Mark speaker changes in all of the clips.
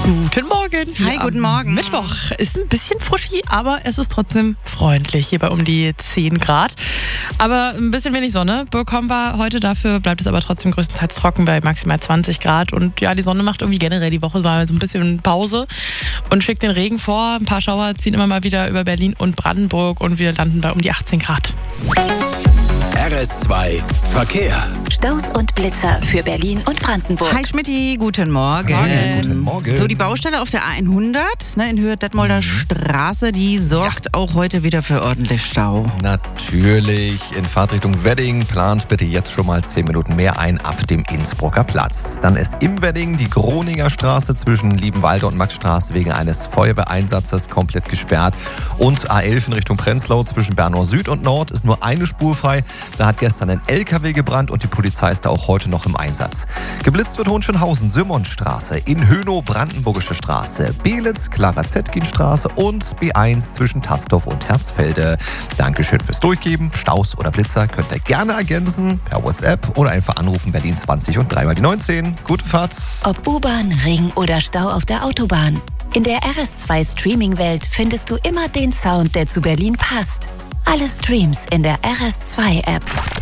Speaker 1: Guten Morgen.
Speaker 2: Hi, guten Morgen.
Speaker 1: Mittwoch ist ein bisschen frischi, aber es ist trotzdem freundlich. Hier bei um die 10 Grad. Aber ein bisschen wenig Sonne bekommen wir heute. Dafür bleibt es aber trotzdem größtenteils trocken bei maximal 20 Grad. Und ja, die Sonne macht irgendwie generell die Woche mal so ein bisschen Pause und schickt den Regen vor. Ein paar Schauer ziehen immer mal wieder über Berlin und Brandenburg und wir landen bei um die 18 Grad.
Speaker 3: RS2 Verkehr.
Speaker 4: Staus und Blitzer für Berlin und Brandenburg.
Speaker 2: Hi Schmitty, guten Morgen.
Speaker 3: Guten Morgen.
Speaker 2: So, die Baustelle auf der A100 in Höhe Detmolder Straße, die sorgt auch heute wieder für ordentlich Stau.
Speaker 5: Natürlich. In Fahrtrichtung Wedding plant bitte jetzt schon mal 10 Minuten mehr ein ab dem Innsbrucker Platz. Dann ist im Wedding die Groninger Straße zwischen Liebenwalde und Maxstraße wegen eines Feuerwehreinsatzes komplett gesperrt. Und A11 in Richtung Prenzlau zwischen Bernau Süd und Nord ist nur eine Spur frei. Da hat gestern ein LKW gebrannt und die Polizei ist da auch heute noch im Einsatz. Geblitzt wird Hohenschönhausen, Symmonstraße, in Hönow, Brandenburgische Straße, Belitz, Clara-Zetkin-Straße und B1 zwischen Tastorf und Herzfelde. Dankeschön fürs Durchgeben. Staus oder Blitzer könnt ihr gerne ergänzen per WhatsApp oder einfach anrufen Berlin 20 und 3 mal die 19. Gute Fahrt.
Speaker 4: Ob U-Bahn, Ring oder Stau auf der Autobahn. In der RS2 Streaming-Welt findest du immer den Sound, der zu Berlin passt. Alle Streams in der RS2-App.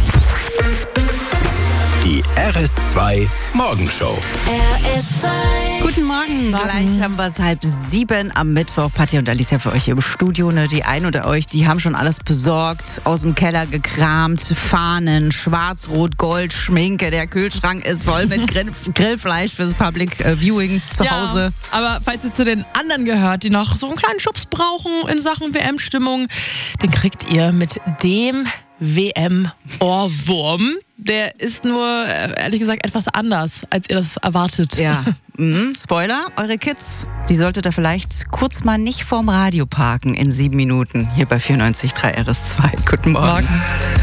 Speaker 3: Die RS2 Morgenshow.
Speaker 4: RS2.
Speaker 2: Guten Morgen. Gleich haben wir es 6:30 am Mittwoch. Patti und Alicia für euch hier im Studio. Die einen unter euch, die haben schon alles besorgt, aus dem Keller gekramt, Fahnen, Schwarz, Rot, Gold, Schminke. Der Kühlschrank ist voll mit Grillfleisch fürs Public Viewing zu Hause.
Speaker 1: Aber falls ihr zu den anderen gehört, die noch so einen kleinen Schubs brauchen in Sachen WM-Stimmung, den kriegt ihr mit dem WM-Ohrwurm. Der ist nur, ehrlich gesagt, etwas anders, als ihr das erwartet.
Speaker 2: Ja, Spoiler, eure Kids, die solltet ihr vielleicht kurz mal nicht vorm Radio parken in 7 Minuten. Hier bei 94.3 RS2. Guten Morgen.